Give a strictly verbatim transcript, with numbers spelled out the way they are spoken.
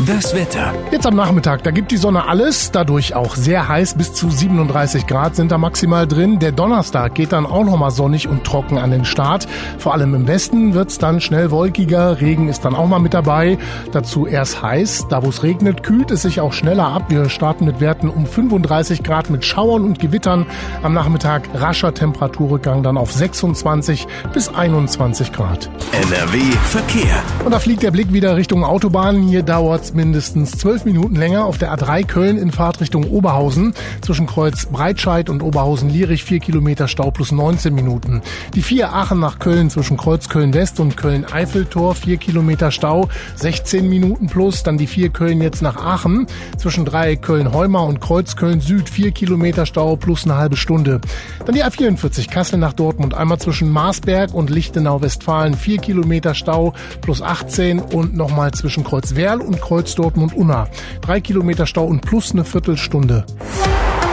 Das Wetter. Jetzt am Nachmittag, da gibt die Sonne alles, dadurch auch sehr heiß, bis zu siebenunddreißig Grad sind da maximal drin. Der Donnerstag geht dann auch nochmal sonnig und trocken an den Start. Vor allem im Westen wird's dann schnell wolkiger, Regen ist dann auch mal mit dabei. Dazu erst heiß, da wo es regnet, kühlt es sich auch schneller ab. Wir starten mit Werten um fünfunddreißig Grad mit Schauern und Gewittern. Am Nachmittag rascher Temperaturrückgang dann auf sechsundzwanzig bis einundzwanzig Grad. N R W Verkehr. Und da fliegt der Blick wieder Richtung Autobahn. Hier dauert's mindestens zwölf Minuten länger auf der A drei Köln in Fahrtrichtung Oberhausen. Zwischen Kreuz Breitscheid und Oberhausen-Lierich vier Kilometer Stau plus neunzehn Minuten. Die vier Aachen nach Köln zwischen Kreuz Köln-West und Köln-Eiffeltor vier Kilometer Stau, sechzehn Minuten plus. Dann die vier Köln jetzt nach Aachen zwischen Dreieck Köln-Heumar und Kreuz Köln-Süd vier Kilometer Stau plus eine halbe Stunde. Dann die A vierundvierzig Kassel nach Dortmund einmal zwischen Marsberg und Lichtenau-Westfalen vier Kilometer Stau plus achtzehn und nochmal zwischen Kreuz Werl und Kreuz Dortmund-Unna. Drei Kilometer Stau und plus eine Viertelstunde.